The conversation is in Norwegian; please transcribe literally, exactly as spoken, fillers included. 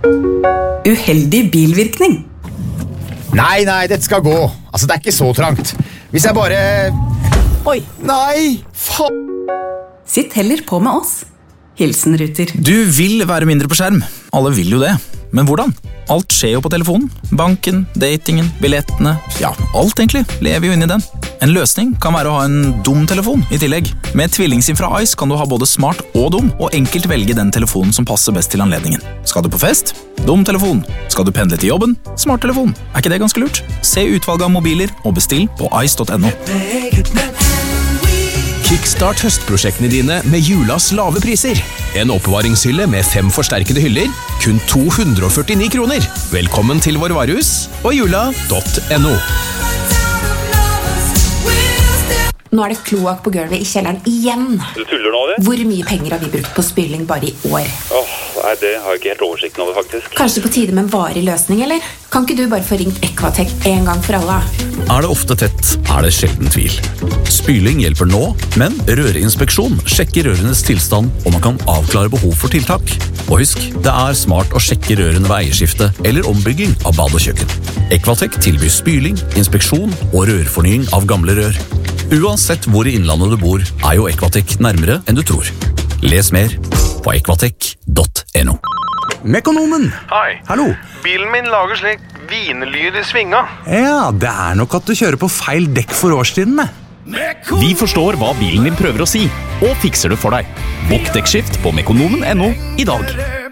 Uheldig bilvirkning. Nei, nei, dette skal gå. Altså, det er ikke så trangt. Hvis jeg bare... Oi. Nei, faen. Sitt heller på med oss. Hilsen Ruter. Du vil være mindre på skjerm. Alle vil jo det. Men hvordan? Alt skjer jo på telefonen. Banken, datingen, billettene. Ja, alt egentlig lever jo inn i den. En løsning kan være å ha en dum telefon i tillegg. Med TvillingSIM fra Ice kan du ha både smart og dum, og enkelt velge den telefonen som passer best til anledningen. Skal du på fest? Dum telefon. Skal du pendle til jobben? Smart telefon. Er ikke det ganske lurt? Se utvalget av mobiler og bestill på ice punktum no. Kickstart høstprosjektene dine med julas lave priser. En oppbevaringshylle med fem forsterkede hyller, kun to hundre og førtini kroner. Velkommen til vår varehus og jula punktum no. Nå er det kloak på gulvet i kjelleren igjen. Du tuller nå, det? Hvor mye penger har vi brukt på spyling bare i år? Åh, nei, det har jeg ikke helt oversikten over, faktisk. Kanskje på tide med en varig løsning, eller? Kan ikke du bare få ringt Equatec en gang for alle? Er det ofte tett, er det sjelden tvil. Spyling hjelper nå, men rørinspeksjon sjekker rørenes tilstand, og man kan avklare behov for tiltak. Og husk, det er smart å sjekke rørene ved eierskifte eller ombygging av bad og kjøkken. Equatec tilbyr spyling, inspeksjon og rørfornying av gamle rør. Uansett hvor i innlandet du bor, er jo Equatec nærmere enn du tror. Les mer på equatec punktum no. Mekonomen! Hei. Hallo. Bilen min lager slik vinelyd i svinga. Ja, det er nok at du kjører på feil dekk for årstidene. Vi forstår hva bilen din prøver å si, og fikser det for deg. Bokk dekkskift på mekonomen punktum no i dag.